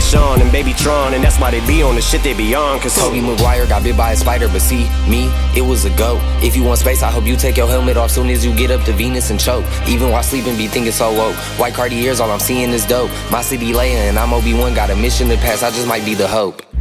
Sean and Baby Tron, and that's why they be on the shit they be on. Cause Tobey Maguire got bit by a spider, but see, me, it was a go. If you want space, I hope you take your helmet off soon as you get up to Venus and choke. Even while sleeping, be thinking so woke. White Cartiers, all I'm seeing is dope. My city laying, and I'm Obi-Wan, got a mission to pass, I just might be the hope.